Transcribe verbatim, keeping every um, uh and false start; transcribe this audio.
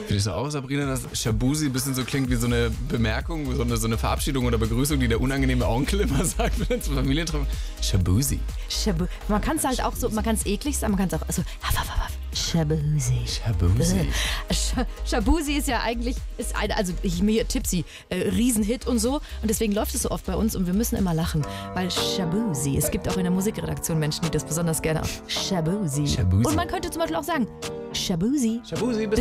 Findest du auch, Sabrina, dass Shabuzi ein bisschen so klingt wie so eine Bemerkung, so eine, so eine Verabschiedung oder Begrüßung, die der unangenehme Onkel immer sagt, wenn er zum Familientreffen? Shabuzi. Shabu man kann es halt auch so, man kann es eklig sagen, man kann es auch so, Shabuzi. Shabuzi. Shabuzi ist ja eigentlich, ist eine, also ich mir Tipsy, äh, Riesenhit und so. Und deswegen läuft es so oft bei uns und wir müssen immer lachen. Weil Shabuzi, es gibt auch in der Musikredaktion Menschen, die das besonders gerne auf Shabuzi. Shabuzi. Und man könnte zum Beispiel auch sagen, Shabuzi. Shabuzi,